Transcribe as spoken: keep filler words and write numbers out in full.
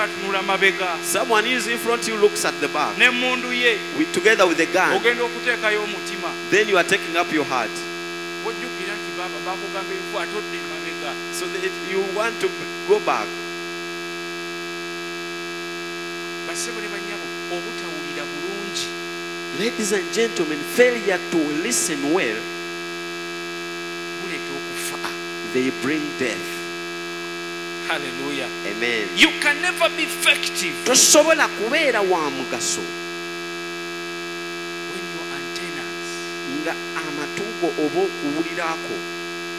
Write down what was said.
atunula mabega. Someone is in front, you looks at the back. N'emmundu ye. With, together with the gun. Ogenda okuteekayo omutima. Then you are taking up your heart. Ojjukira nti baba bakugamba ebifu atodde mabega. So that you want to go back. Basebo ne bannyabo obutawulira bulungi. Ladies and gentlemen, failure to listen well, buleeta okufa. They bring death. Hallelujah. Amen. You can never be effective tosobola kubeera wa mugaso when your antennas nga amatugo oba okuwulirako